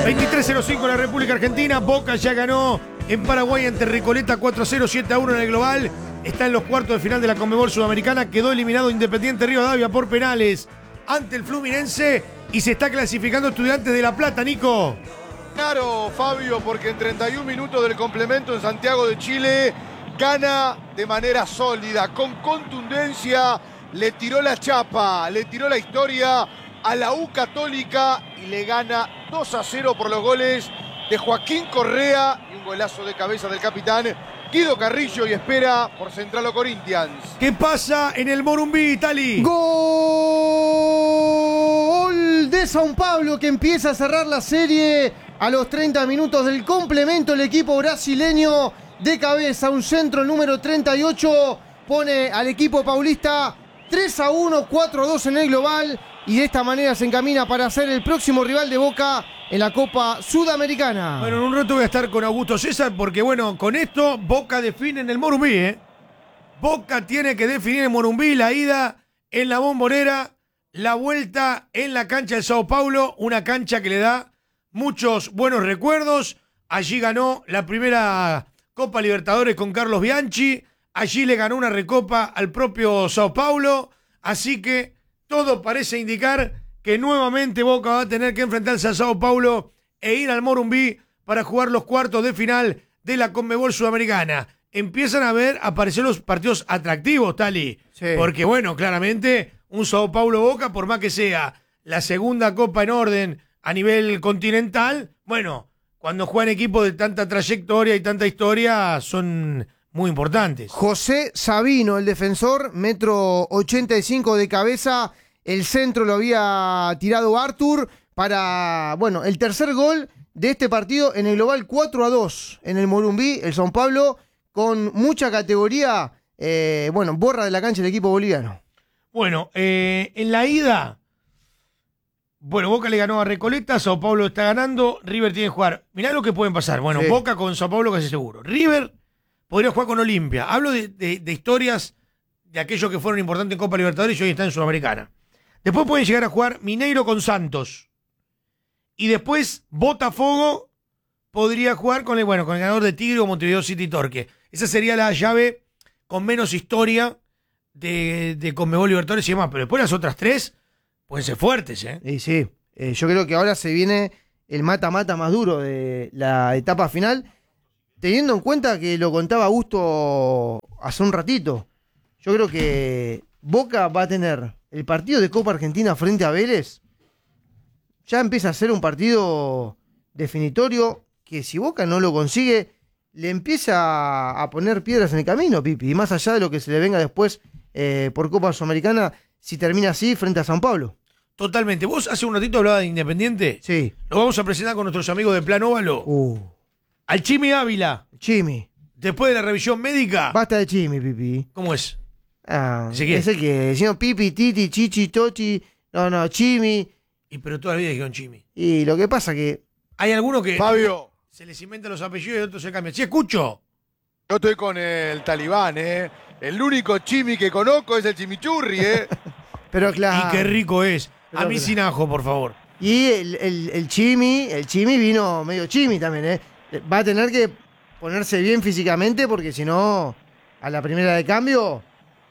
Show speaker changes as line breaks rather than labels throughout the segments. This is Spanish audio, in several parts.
23:05 en la República Argentina. Boca ya ganó en Paraguay ante Recoleta 4-0, 7-1 en el global. Está en los cuartos de final de la Conmebol Sudamericana. Quedó eliminado Independiente Rivadavia por penales ante el Fluminense y se está clasificando Estudiantes de La Plata, Nico.
Claro, Fabio, porque en 31 minutos del complemento en Santiago de Chile gana de manera sólida, con contundencia, le tiró la chapa, le tiró la historia a la U Católica y le gana 2-0 por los goles de Joaquín Correa y un golazo de cabeza del capitán Guido Carrillo, y espera por Central o Corinthians.
¿Qué pasa en el Morumbí, Tali?
Gol de São Paulo, que empieza a cerrar la serie a los 30 minutos del complemento. El equipo brasileño de cabeza, un centro número 38, pone al equipo paulista 3-1, 4-2 en el global, y de esta manera se encamina para ser el próximo rival de Boca en la Copa Sudamericana.
Bueno, en un rato voy a estar con Augusto César porque, bueno, con esto Boca define en el Morumbí, ¿eh? Boca tiene que definir en Morumbí la ida en la Bombonera, la vuelta en la cancha de Sao Paulo, una cancha que le da muchos buenos recuerdos. Allí ganó la primera Copa Libertadores con Carlos Bianchi, allí le ganó una recopa al propio Sao Paulo, así que todo parece indicar que nuevamente Boca va a tener que enfrentarse a Sao Paulo e ir al Morumbí para jugar los cuartos de final de la Conmebol Sudamericana. Empiezan a aparecer los partidos atractivos, Tali.
Sí.
Porque, bueno, claramente un Sao Paulo-Boca, por más que sea la segunda copa en orden a nivel continental, bueno, cuando juegan equipos de tanta trayectoria y tanta historia, son muy importantes.
José Sabino, el defensor, 1,85 m de cabeza. El centro lo había tirado Arthur para, bueno, el tercer gol de este partido en el global 4-2 en el Morumbí. El São Paulo, con mucha categoría, borra de la cancha el equipo boliviano.
Bueno, en la ida, bueno, Boca le ganó a Recoleta, Sao Paulo está ganando, River tiene que jugar. Mirá lo que pueden pasar. Bueno, sí. Boca con Sao Paulo casi seguro. River podría jugar con Olimpia. Hablo de historias de aquellos que fueron importantes en Copa Libertadores y hoy están en Sudamericana. Después pueden llegar a jugar Mineiro con Santos. Y después Botafogo podría jugar con el ganador de Tigre o Montevideo City Torque. Esa sería la llave con menos historia de Conmebol Libertadores y demás. Pero después las otras tres pueden ser fuertes, ¿eh?
Y sí, yo creo que ahora se viene el mata-mata más duro de la etapa final, teniendo en cuenta que lo contaba Augusto hace un ratito. Yo creo que Boca va a tener el partido de Copa Argentina frente a Vélez. Ya empieza a ser un partido definitorio que, si Boca no lo consigue, le empieza a poner piedras en el camino, Pipi. Y más allá de lo que se le venga después por Copa Sudamericana, si termina así frente a São Paulo.
Totalmente. Vos hace un ratito hablabas de Independiente.
Sí.
Lo vamos a presentar con nuestros amigos de Plan Óvalo. Al Chimi Ávila.
Chimi.
Después de la revisión médica.
Basta de Chimi, Pipi.
¿Cómo es?
Es el que, señor Pipi, Titi, Chichi, Tochi, no, Chimi.
Y pero toda la vida dijeron Chimi.
Y lo que pasa que...
Hay algunos que...
Fabio,
se les inventan los apellidos y otros se cambian. Sí, escucho.
yo estoy con el Talibán, ¿eh? El único Chimi que conozco es el Chimichurri, ¿eh?
Pero claro.
Y qué rico es.
Pero
a mí sin ajo, por favor.
Y el Chimi vino medio Chimi también, ¿eh? Va a tener que ponerse bien físicamente porque si no, a la primera de cambio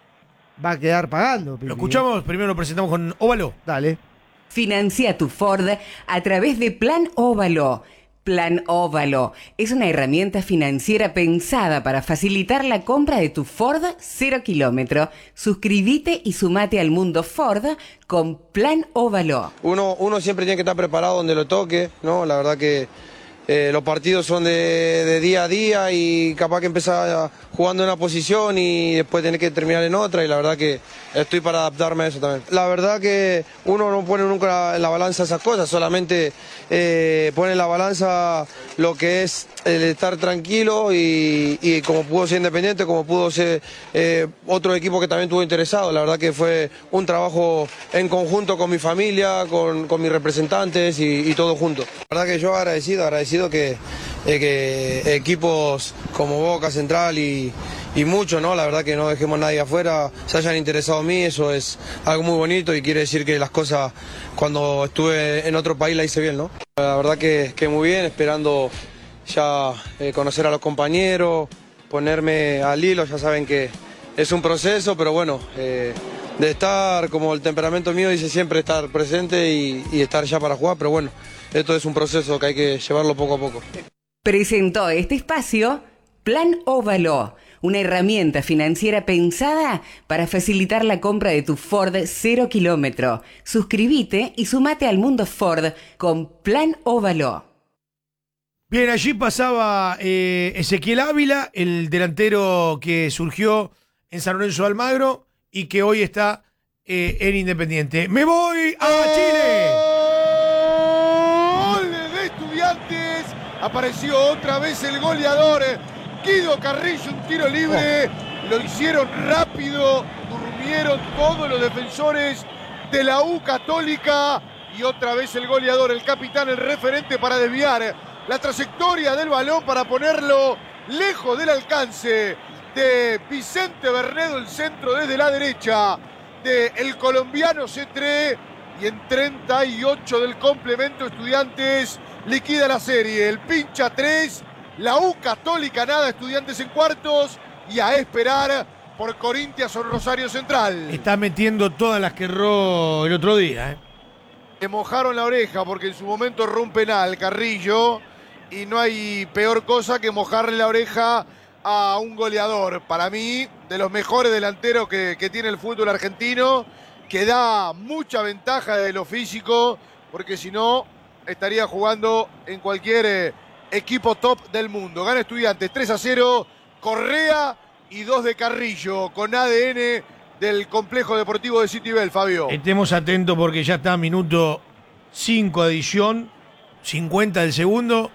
va a quedar pagando, Pipi.
Lo escuchamos, primero lo presentamos con Óvalo.
Dale.
Financia tu Ford a través de Plan Óvalo. Plan Óvalo es una herramienta financiera pensada para facilitar la compra de tu Ford 0 kilómetro. Suscríbete y sumate al mundo Ford con Plan Óvalo.
Uno siempre tiene que estar preparado donde lo toque, ¿no? La verdad que los partidos son de día a día y capaz que empezar jugando en una posición y después tener que terminar en otra, y la verdad que estoy para adaptarme a eso también. La verdad que uno no pone nunca en la balanza esas cosas, solamente pone en la balanza lo que es el estar tranquilo y como pudo ser Independiente, como pudo ser otro equipo que también estuvo interesado. La verdad que fue un trabajo en conjunto con mi familia, con mis representantes y todo junto. La verdad que yo agradecido que equipos como Boca, Central y mucho, ¿no? La verdad que no dejemos a nadie afuera, se hayan interesado en mí, eso es algo muy bonito y quiere decir que las cosas cuando estuve en otro país la hice bien, ¿no? La verdad que muy bien, esperando ya conocer a los compañeros, ponerme al hilo, ya saben que es un proceso, pero bueno, de estar, como el temperamento mío dice siempre, estar presente y estar ya para jugar, pero bueno, esto es un proceso que hay que llevarlo poco a poco.
Presentó este espacio Plan Óvalo, una herramienta financiera pensada para facilitar la compra de tu Ford 0 kilómetro. Suscríbete y sumate al mundo Ford con Plan Óvalo.
Bien, allí pasaba Ezequiel Ávila, el delantero que surgió en San Lorenzo de Almagro y que hoy está en Independiente. ¡Me voy a Chile!
¡Gol de Estudiantes! Apareció otra vez el goleador Guido Carrillo, un tiro libre. Lo hicieron rápido, durmieron todos los defensores de la U Católica. Y otra vez el goleador, el capitán, el referente para desviar la trayectoria del balón para ponerlo lejos del alcance de Vicente Bernedo, el centro desde la derecha del colombiano Cetré, y en 38 del complemento Estudiantes liquida la serie. El pincha 3, la U Católica nada, Estudiantes en cuartos, y a esperar por Corinthians o Rosario Central.
Está metiendo todas las que erró el otro día, ¿eh?
Le mojaron la oreja porque en su momento erró un penal Carrillo, y no hay peor cosa que mojarle la oreja a un goleador. Para mí, de los mejores delanteros que tiene el fútbol argentino, que da mucha ventaja de lo físico, porque si no, estaría jugando en cualquier equipo top del mundo. Gana Estudiantes 3-0, Correa y 2 de Carrillo, con ADN del complejo deportivo de Citibel, Fabio.
Estemos atentos porque ya está minuto 5 adición, 50 del segundo,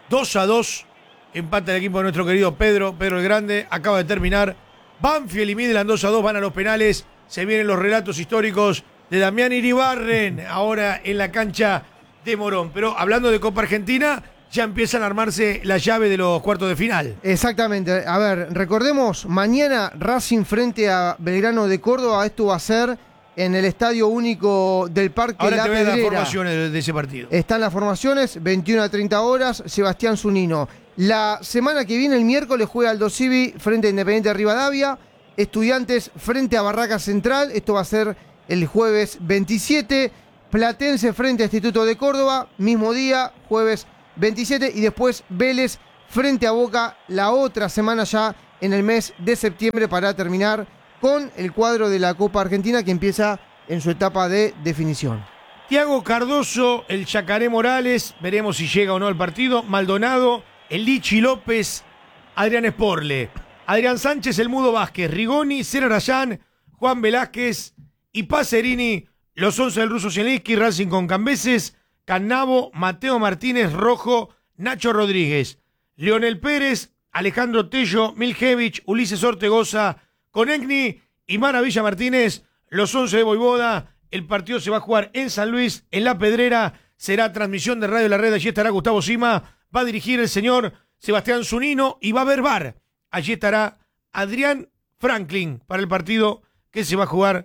2-2, empata el equipo de nuestro querido Pedro el Grande, acaba de terminar. Banfield y Midland 2-2, van a los penales, se vienen los relatos históricos de Damián Iribarren, ahora en la cancha de Morón. Pero hablando de Copa Argentina, ya empiezan a armarse la llave de los cuartos de final.
Exactamente. A ver, recordemos, mañana Racing frente a Belgrano de Córdoba. Esto va a ser en el Estadio Único del Parque
Ahora
La
te voy a dar
Pedrera.
las formaciones de ese partido.
Están las formaciones, 21 a 30 horas, Sebastián Zunino. La semana que viene, el miércoles, juega Aldo Civi frente a Independiente Rivadavia. Estudiantes frente a Barraca Central. Esto va a ser el jueves 27. Platense frente a Instituto de Córdoba. Mismo día, jueves 27. Y después Vélez frente a Boca la otra semana ya en el mes de septiembre para terminar con el cuadro de la Copa Argentina que empieza en su etapa de definición.
Tiago Cardoso, el Yacaré Morales, veremos si llega o no al partido. Maldonado, el Lichi López, Adrián Sporle, Adrián Sánchez, el Mudo Vázquez, Rigoni, Cera Rayán, Juan Velázquez y Pacerini, los 11 del ruso Zielinski, Racing con Cambeses, Cannavo, Mateo Martínez, Rojo, Nacho Rodríguez, Leonel Pérez, Alejandro Tello, Miljevich, Ulises Ortegoza, Conegni y Maravilla Martínez, los 11 de Voivoda. El partido se va a jugar en San Luis, en La Pedrera. Será transmisión de Radio La Red. Allí estará Gustavo Sima. Va a dirigir el señor Sebastián Zunino y va a haber VAR. Allí estará Adrián Franklin para el partido que se va a jugar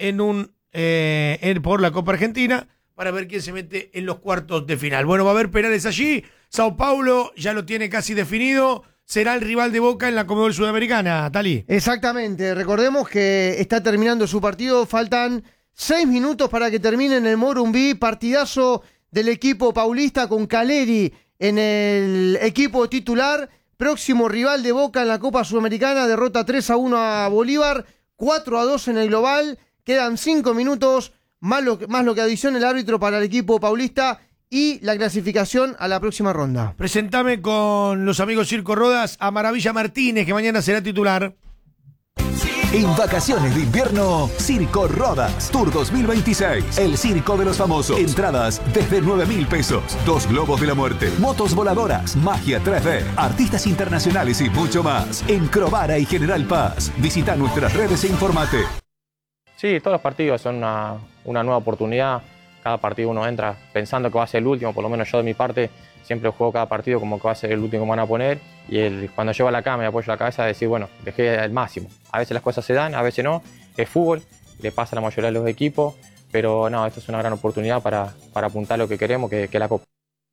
por la Copa Argentina para ver quién se mete en los cuartos de final. Bueno, va a haber penales allí. Sao Paulo ya lo tiene casi definido. Será el rival de Boca en la Conmebol Sudamericana, Tali.
Exactamente, recordemos que está terminando su partido, faltan 6 minutos para que termine en el Morumbí, partidazo del equipo paulista con Caleri en el equipo titular, próximo rival de Boca en la Copa Sudamericana, derrota 3-1 a Bolívar, 4-2 en el global, quedan 5 minutos, más lo que adiciona el árbitro para el equipo paulista y la clasificación a la próxima ronda.
Presentame con los amigos Circo Rodas a Maravilla Martínez, que mañana será titular.
En vacaciones de invierno, Circo Rodas Tour 2026. El circo de los famosos. Entradas desde 9.000 pesos. 2 globos de la muerte. Motos voladoras. Magia 3D. Artistas internacionales y mucho más. En Crovara y General Paz. Visita nuestras redes e informate.
Sí, todos los partidos son una nueva oportunidad. Cada partido uno entra pensando que va a ser el último. Por lo menos yo de mi parte siempre juego cada partido como que va a ser el último que van a poner. Y cuando llego a la cama y apoyo la cabeza, decir, bueno, dejé el máximo. A veces las cosas se dan, a veces no. Es fútbol, le pasa a la mayoría de los equipos. Pero no, esto es una gran oportunidad para apuntar lo que queremos, que es la Copa.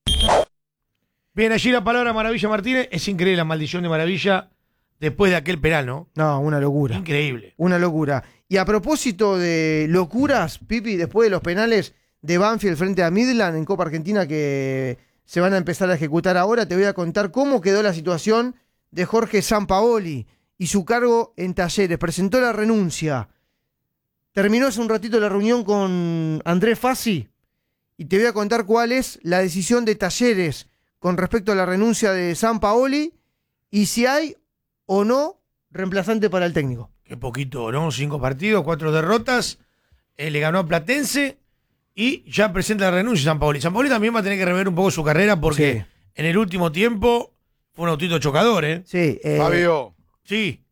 Bien, allí la palabra Maravilla Martínez. Es increíble la maldición de Maravilla después de aquel penal, ¿no?
No, una locura.
Increíble.
Una locura. Y a propósito de locuras, Pipi, después de los penales de Banfield frente a Midland en Copa Argentina que se van a empezar a ejecutar ahora, te voy a contar cómo quedó la situación de Jorge Sampaoli y su cargo en Talleres. Presentó la renuncia. Terminó hace un ratito la reunión con Andrés Fassi y te voy a contar cuál es la decisión de Talleres con respecto a la renuncia de Sampaoli y si hay o no reemplazante para el técnico.
Qué poquito, ¿no? 5 partidos, 4 derrotas. Le ganó a Platense y ya presenta la renuncia Sampaoli. Sampaoli también va a tener que rever un poco su carrera porque en el último tiempo fue un autito chocador, ¿eh?
Sí.
Fabio,
Sí.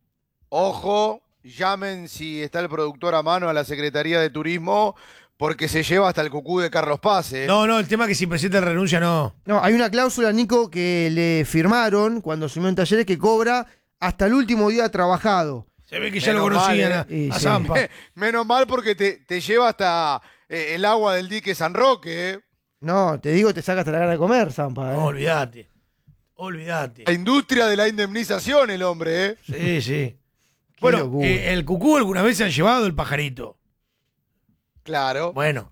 ojo, llamen si está el productor a mano a la Secretaría de Turismo porque se lleva hasta el cucú de Carlos Paz, ¿eh?
No, el tema es que si presenta la renuncia no.
No, hay una cláusula, Nico, que le firmaron cuando asumió en Talleres que cobra hasta el último día trabajado.
Se ve que ya
Menos
lo conocían
mal,
a Zampa.
Menos mal porque te lleva hasta el agua del dique San Roque, ¿eh?
No, te digo, te saca hasta la gana de comer, Zampa.
No, olvídate. Olvídate.
La industria de la indemnización, el hombre, ¿eh?
Sí, sí.
Qué
Bueno,
locura.
el cucú alguna vez se han llevado el pajarito.
Claro.
Bueno.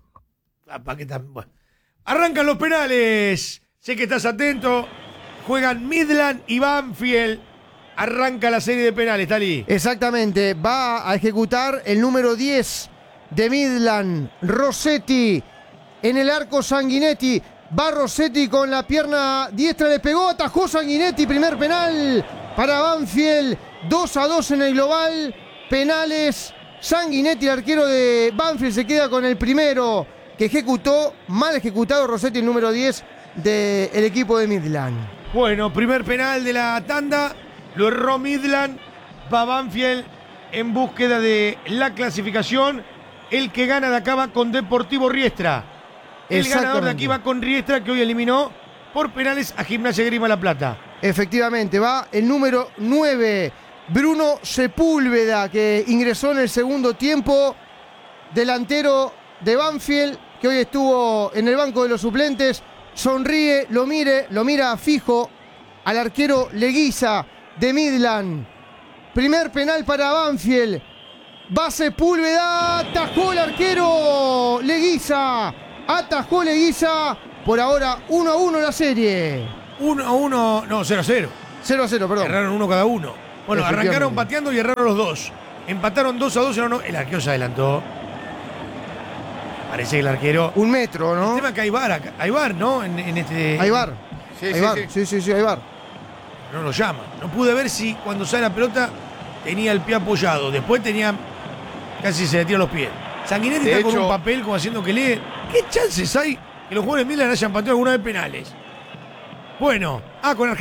Bueno. Arrancan los penales. Sé que estás atento. Juegan Midland y Banfield. Arranca la serie de penales, Tali.
Exactamente, va a ejecutar el número 10 de Midland, Rossetti. En el arco Sanguinetti. Va Rossetti con la pierna diestra, le pegó, atajó Sanguinetti, primer penal para Banfield, 2-2 en el global, penales, Sanguinetti, el arquero de Banfield, se queda con el primero que ejecutó, mal ejecutado Rossetti, el número 10 del equipo de Midland.
Bueno, primer penal de la tanda, lo erró Midland, va Banfield en búsqueda de la clasificación, el que gana de acá va con Deportivo Riestra. El ganador de aquí va con Riestra, que hoy eliminó por penales a Gimnasia Grima La Plata.
Efectivamente, va el número 9, Bruno Sepúlveda, que ingresó en el segundo tiempo, delantero de Banfield, que hoy estuvo en el banco de los suplentes, sonríe, lo mira fijo al arquero Leguiza de Midland. Primer penal para Banfield, va Sepúlveda, atajó el arquero Leguiza. Atajó Leguiza, por ahora 1-1 la serie.
1-1, no, 0-0.
0-0, perdón.
Erraron uno cada uno. Bueno,
Efectivamente.
arrancaron pateando y erraron los dos. Empataron 2-2, el arquero se adelantó. Parece que el arquero...
1 metro, ¿no?
El tema es que hay VAR acá. Hay VAR, ¿no? En este...
Hay VAR.
Sí,
Hay
sí,
VAR.
sí.
Sí, hay VAR.
No lo llama. No pude ver si cuando sale la pelota tenía el pie apoyado. Después tenía... Casi se le tiró los pies. Sanguinetti
De
está con
hecho-
un papel como haciendo que lee. ¿Qué chances hay que los jugadores de Milan hayan pateado alguna vez penales? Bueno, con Argentina.